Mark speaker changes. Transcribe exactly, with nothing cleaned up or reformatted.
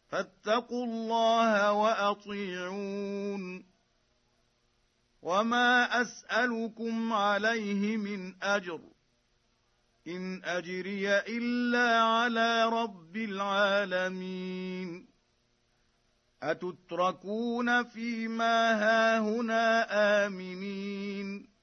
Speaker 1: فاتقوا الله وأطيعون وما أسألكم عليه من أجر إن أجري إلا على رب العالمين أتتركون فيما هاهنا آمنين